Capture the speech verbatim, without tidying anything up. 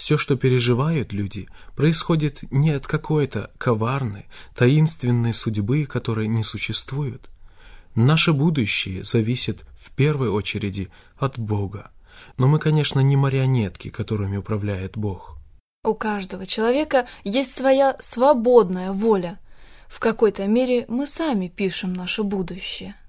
Все, что переживают люди, происходит не от какой-то коварной, таинственной судьбы, которой не существует. Наше будущее зависит в первой очереди от Бога. Но мы, конечно, не марионетки, которыми управляет Бог. У каждого человека есть своя свободная воля. В какой-то мере мы сами пишем наше будущее.